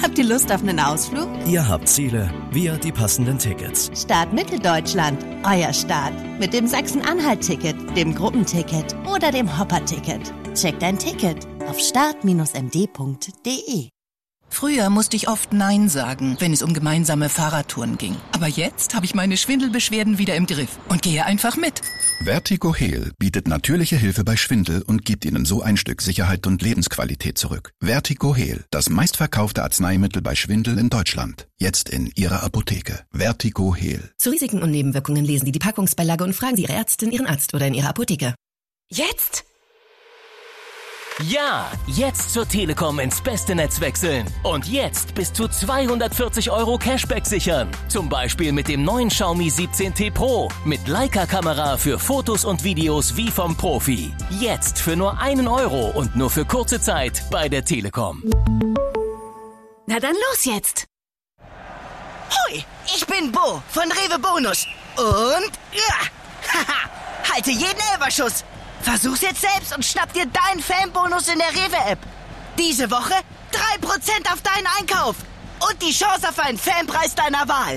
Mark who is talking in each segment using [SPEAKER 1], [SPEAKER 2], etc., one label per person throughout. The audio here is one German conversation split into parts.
[SPEAKER 1] Habt ihr Lust auf einen Ausflug?
[SPEAKER 2] Ihr habt Ziele, wir die passenden Tickets.
[SPEAKER 1] Start Mitteldeutschland, euer Start. Mit dem Sachsen-Anhalt-Ticket, dem Gruppenticket oder dem Hopper-Ticket. Checkt dein Ticket auf start-md.de.
[SPEAKER 3] Früher musste ich oft Nein sagen, wenn es um gemeinsame Fahrradtouren ging. Aber jetzt habe ich meine Schwindelbeschwerden wieder im Griff und gehe einfach mit.
[SPEAKER 4] Vertigo Heal bietet natürliche Hilfe bei Schwindel und gibt Ihnen so ein Stück Sicherheit und Lebensqualität zurück. Vertigo Heal, das meistverkaufte Arzneimittel bei Schwindel in Deutschland. Jetzt in Ihrer Apotheke. Vertigo Heal.
[SPEAKER 5] Zu Risiken und Nebenwirkungen lesen Sie die Packungsbeilage und fragen Sie Ihre Ärztin, Ihren Arzt oder in Ihrer Apotheke.
[SPEAKER 6] Jetzt? Ja, jetzt zur Telekom ins beste Netz wechseln. Und jetzt bis zu 240 € Cashback sichern. Zum Beispiel mit dem neuen Xiaomi 17T Pro. Mit Leica-Kamera für Fotos und Videos wie vom Profi. Jetzt für nur 1 € und nur für kurze Zeit bei der Telekom.
[SPEAKER 1] Na dann los jetzt!
[SPEAKER 7] Hoi, ich bin Bo von Rewe Bonus. Und haha, halte jeden Elferschuss. Versuch's jetzt selbst und schnapp dir deinen Fanbonus in der Rewe-App. Diese Woche 3% auf deinen Einkauf. Und die Chance auf einen Fanpreis deiner Wahl.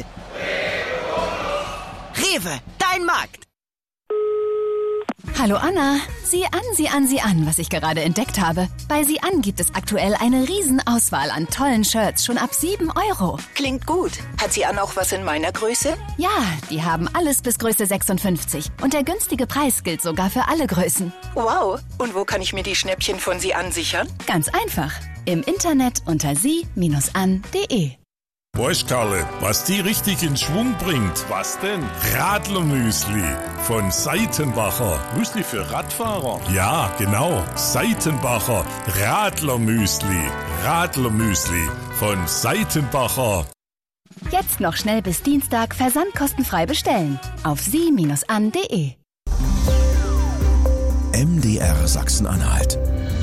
[SPEAKER 7] Rewe, dein Markt.
[SPEAKER 8] Hallo Anna, sieh an, was ich gerade entdeckt habe. Bei Sieh an gibt es aktuell eine Riesenauswahl an tollen Shirts, schon ab 7 €.
[SPEAKER 3] Klingt gut. Hat sie an auch was in meiner Größe?
[SPEAKER 8] Ja, die haben alles bis Größe 56. Und der günstige Preis gilt sogar für alle Größen.
[SPEAKER 3] Wow. Und wo kann ich mir die Schnäppchen von Sie an sichern?
[SPEAKER 8] Ganz einfach. Im Internet unter sie-an.de.
[SPEAKER 9] Weißt, Karle, was die richtig in Schwung bringt? Was denn? Radlermüsli von Seitenbacher. Müsli für Radfahrer? Ja, genau. Seitenbacher Radlermüsli. Radlermüsli von Seitenbacher.
[SPEAKER 8] Jetzt noch schnell bis Dienstag versandkostenfrei bestellen. Auf sie-an.de.
[SPEAKER 2] MDR Sachsen-Anhalt.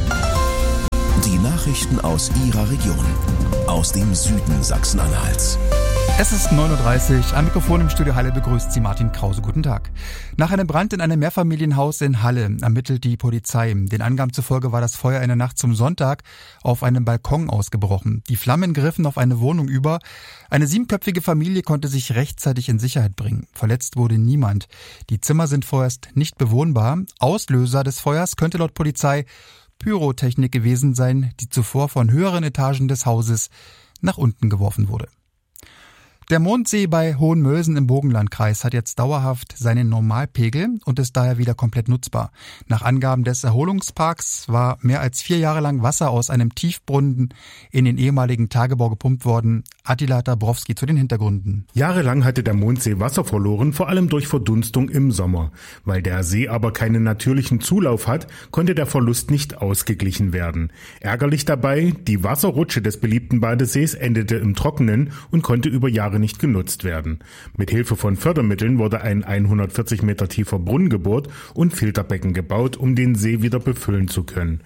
[SPEAKER 2] Die Nachrichten aus Ihrer Region. Aus dem Süden Sachsen-Anhalts.
[SPEAKER 10] Es ist 9:30 Uhr. Am Mikrofon im Studio Halle begrüßt Sie Martin Krause. Guten Tag. Nach einem Brand in einem Mehrfamilienhaus in Halle ermittelt die Polizei. Den Angaben zufolge war das Feuer in der Nacht zum Sonntag auf einem Balkon ausgebrochen. Die Flammen griffen auf eine Wohnung über. Eine 7-köpfige Familie konnte sich rechtzeitig in Sicherheit bringen. Verletzt wurde niemand. Die Zimmer sind vorerst nicht bewohnbar. Auslöser des Feuers könnte laut Polizei Pyrotechnik gewesen sein, die zuvor von höheren Etagen des Hauses nach unten geworfen wurde. Der Mondsee bei Hohenmölsen im Burgenlandkreis hat jetzt dauerhaft seinen Normalpegel und ist daher wieder komplett nutzbar. Nach Angaben des Erholungsparks war mehr als 4 Jahre lang Wasser aus einem Tiefbrunnen in den ehemaligen Tagebau gepumpt worden. Attila Dabrowski zu den Hintergründen.
[SPEAKER 11] Jahrelang hatte der Mondsee Wasser verloren, vor allem durch Verdunstung im Sommer. Weil der See aber keinen natürlichen Zulauf hat, konnte der Verlust nicht ausgeglichen werden. Ärgerlich dabei, die Wasserrutsche des beliebten Badesees endete im Trockenen und konnte über Jahre nicht genutzt werden. Mit Hilfe von Fördermitteln wurde ein 140 Meter tiefer Brunnen gebohrt und Filterbecken gebaut, um den See wieder befüllen zu können.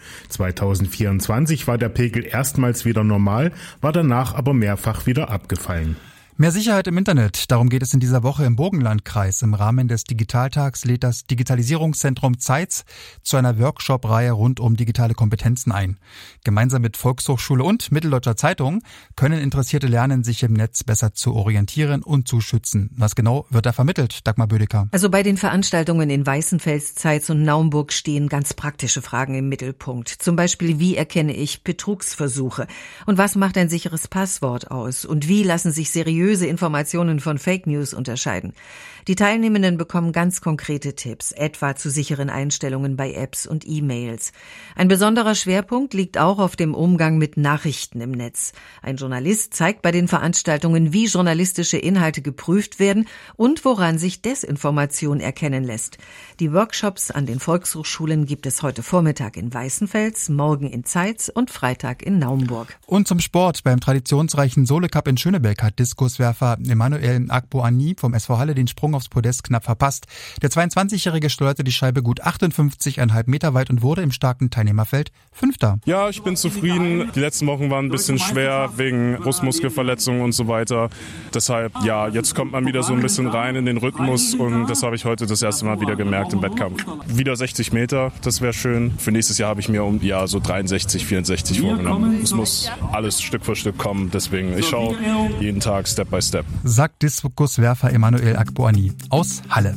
[SPEAKER 11] 2024 war der Pegel erstmals wieder normal, war danach aber mehrfach wieder abgefallen.
[SPEAKER 10] Mehr Sicherheit im Internet, darum geht es in dieser Woche im Burgenlandkreis. Im Rahmen des Digitaltags lädt das Digitalisierungszentrum Zeitz zu einer Workshop-Reihe rund um digitale Kompetenzen ein. Gemeinsam mit Volkshochschule und Mitteldeutscher Zeitung können Interessierte lernen, sich im Netz besser zu orientieren und zu schützen. Was genau wird da vermittelt, Dagmar Bödecker?
[SPEAKER 12] Also bei den Veranstaltungen in Weißenfels, Zeitz und Naumburg stehen ganz praktische Fragen im Mittelpunkt. Zum Beispiel, wie erkenne ich Betrugsversuche? Und was macht ein sicheres Passwort aus? Und wie lassen sich seriöse Informationen von Fake News unterscheiden. Die Teilnehmenden bekommen ganz konkrete Tipps, etwa zu sicheren Einstellungen bei Apps und E-Mails. Ein besonderer Schwerpunkt liegt auch auf dem Umgang mit Nachrichten im Netz. Ein Journalist zeigt bei den Veranstaltungen, wie journalistische Inhalte geprüft werden und woran sich Desinformation erkennen lässt. Die Workshops an den Volkshochschulen gibt es heute Vormittag in Weißenfels, morgen in Zeitz und Freitag in Naumburg.
[SPEAKER 10] Und zum Sport. Beim traditionsreichen Sole Cup in Schönebeck hat Diskus Diskuswerfer Emmanuel Agboani vom SV Halle den Sprung aufs Podest knapp verpasst. Der 22-Jährige steuerte die Scheibe gut 58,5 Meter weit und wurde im starken Teilnehmerfeld Fünfter.
[SPEAKER 13] Ja, ich bin zufrieden. Die letzten Wochen waren ein bisschen schwer wegen Brustmuskelverletzungen und so weiter. Deshalb, ja, jetzt kommt man wieder so ein bisschen rein in den Rhythmus und das habe ich heute das erste Mal wieder gemerkt im Wettkampf. Wieder 60 Meter, das wäre schön. Für nächstes Jahr habe ich mir so 63, 64 vorgenommen. Es muss alles Stück für Stück kommen, deswegen ich schaue jeden Tag Step by Step.
[SPEAKER 10] Sagt Diskuswerfer Emmanuel Agboani aus Halle.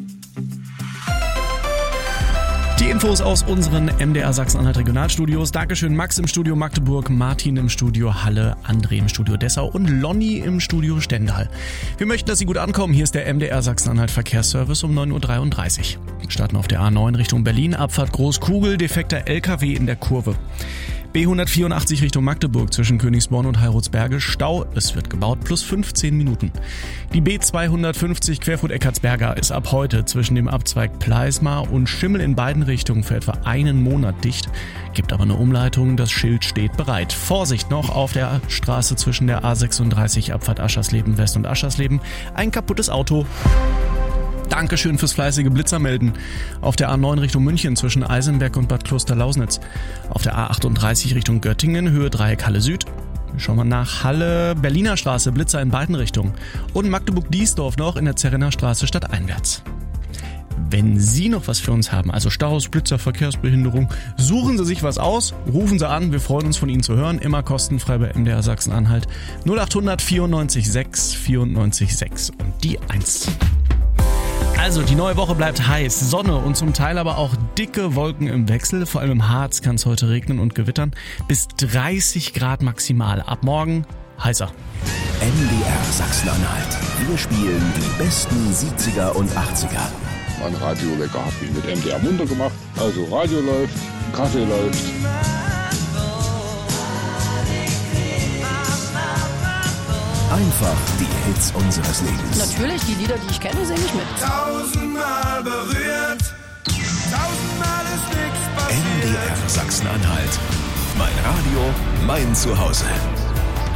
[SPEAKER 14] Die Infos aus unseren MDR Sachsen-Anhalt Regionalstudios. Dankeschön Max im Studio Magdeburg, Martin im Studio Halle, André im Studio Dessau und Lonny im Studio Stendal. Wir möchten, dass Sie gut ankommen. Hier ist der MDR Sachsen-Anhalt Verkehrsservice um 9.33 Uhr. Wir starten auf der A9 Richtung Berlin, Abfahrt Großkugel, defekter LKW in der Kurve. B184 Richtung Magdeburg zwischen Königsborn und Heilrotsberge Stau. Es wird gebaut, plus 15 Minuten. Die B250 Querfurt-Eckartsberger ist ab heute zwischen dem Abzweig Pleismar und Schimmel in beiden Richtungen für etwa einen Monat dicht. Gibt aber eine Umleitung, das Schild steht bereit. Vorsicht noch auf der Straße zwischen der A36 Abfahrt Aschersleben West und Aschersleben. Ein kaputtes Auto. Dankeschön fürs fleißige Blitzermelden. Auf der A9 Richtung München zwischen Eisenberg und Bad Kloster-Lausnitz. Auf der A38 Richtung Göttingen, Höhe Dreieck Halle Süd. Schauen wir nach Halle, Berliner Straße, Blitzer in beiden Richtungen. Und Magdeburg-Diesdorf noch in der Zerrenner Straße stadteinwärts. Wenn Sie noch was für uns haben, also Staus, Blitzer, Verkehrsbehinderung, suchen Sie sich was aus, rufen Sie an, wir freuen uns von Ihnen zu hören, immer kostenfrei bei MDR Sachsen-Anhalt 0800 94 6 94 6 und die 1. Also, die neue Woche bleibt heiß, Sonne und zum Teil aber auch dicke Wolken im Wechsel. Vor allem im Harz kann es heute regnen und gewittern. Bis 30 Grad maximal. Ab morgen heißer.
[SPEAKER 2] MDR Sachsen-Anhalt. Wir spielen die besten 70er und 80er.
[SPEAKER 15] Mein Radiowecker hat mich mit MDR munter gemacht. Also Radio läuft, Kaffee läuft.
[SPEAKER 2] Einfach die Hits unseres Lebens.
[SPEAKER 16] Natürlich, die Lieder, die ich kenne, singe ich mit.
[SPEAKER 17] 1000-mal berührt, 1000-mal ist nichts passiert.
[SPEAKER 2] MDR Sachsen-Anhalt. Mein Radio, mein Zuhause.